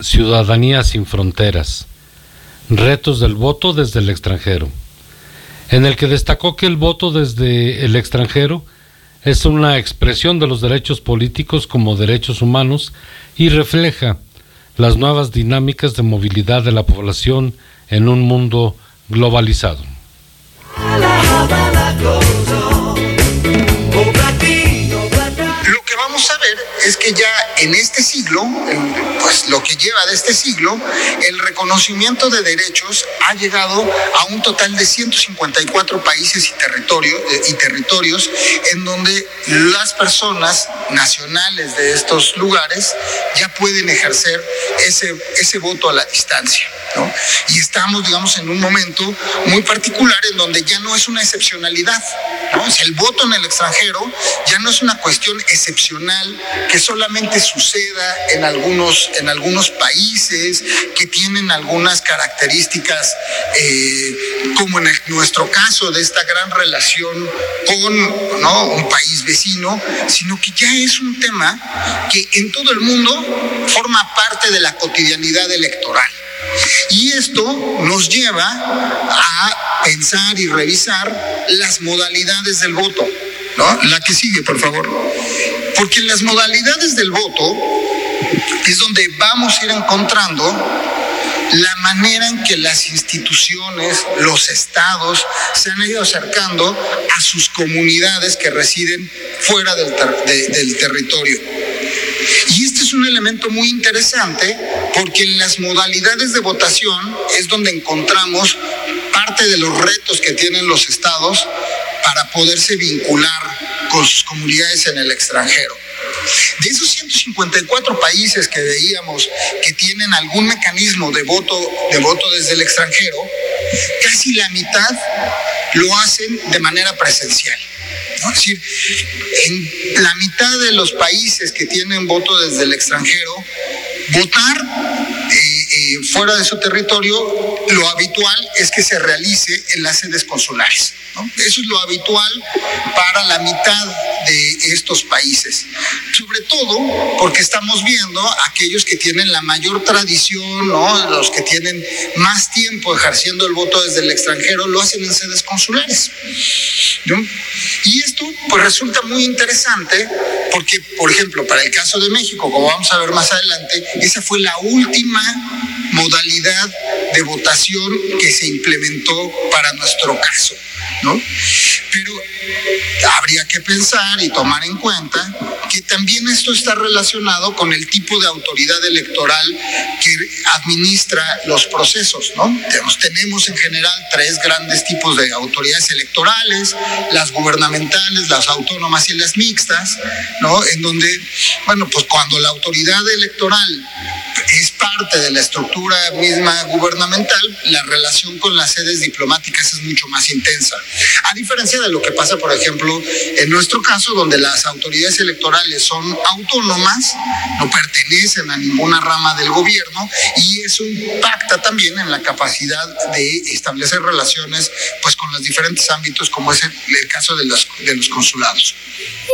Ciudadanía sin fronteras, retos del voto desde el extranjero, en el que destacó que el voto desde el extranjero es una expresión de los derechos políticos como derechos humanos y refleja las nuevas dinámicas de movilidad de la población en un mundo globalizado. Lo que vamos a ver es que ya en este siglo, pues lo que lleva de este siglo, el reconocimiento de derechos ha llegado a un total de 154 países y territorios en donde las personas nacionales de estos lugares ya pueden ejercer ese voto a la distancia, ¿no? Y estamos, digamos, en un momento muy particular en donde ya no es una excepcionalidad, ¿no? O sea, el voto en el extranjero ya no es una cuestión excepcional que solamente suceda en algunos países que tienen algunas características, como en nuestro caso de esta gran relación con, ¿no?, un país vecino, sino que ya es un tema que en todo el mundo forma parte de la cotidianidad electoral. Y esto nos lleva a pensar y revisar las modalidades del voto, ¿no? La que sigue, por favor. Porque en las modalidades del voto es donde vamos a ir encontrando la manera en que las instituciones, los estados, se han ido acercando a sus comunidades que residen fuera del territorio. Y este es un elemento muy interesante porque en las modalidades de votación es donde encontramos parte de los retos que tienen los estados para poderse vincular con sus comunidades en el extranjero. De esos 154 países que veíamos que tienen algún mecanismo de voto desde el extranjero, casi la mitad lo hacen de manera presencial, ¿no? Es decir, en la mitad de los países que tienen voto desde el extranjero, votar fuera de su territorio, lo habitual es que se realice en las sedes consulares, ¿no? Eso es lo habitual para la mitad de estos países, sobre todo porque estamos viendo aquellos que tienen la mayor tradición, ¿no?, los que tienen más tiempo ejerciendo el voto desde el extranjero, lo hacen en sedes consulares, ¿no? Y esto pues resulta muy interesante porque, por ejemplo, para el caso de México, como vamos a ver más adelante, esa fue la última modalidad de votación que se implementó para nuestro caso, ¿no? Pero habría que pensar y tomar en cuenta que también esto está relacionado con el tipo de autoridad electoral que administra los procesos, ¿no? Tenemos en general 3 grandes tipos de autoridades electorales: las gubernamentales, las autónomas y las mixtas, ¿no? En donde, bueno, pues cuando la autoridad electoral es parte de la estructura misma gubernamental, la relación con las sedes diplomáticas es mucho más intensa. A diferencia de lo que pasa, por ejemplo, en nuestro caso, donde las autoridades electorales son autónomas, no pertenecen a ninguna rama del gobierno, y eso impacta también en la capacidad de establecer relaciones pues con los diferentes ámbitos, como es el caso de los consulados.